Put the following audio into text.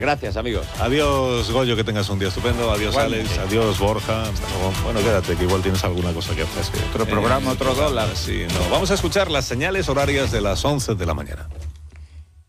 Gracias, amigos. Adiós, Goyo, que tengas un día estupendo. Adiós, Alex. Adiós, Borja. Bueno, quédate, que igual tienes alguna cosa que hacer. Otro programa, otro dólar. Sí, no. Vamos a escuchar las señales horarias de las 11 de la mañana.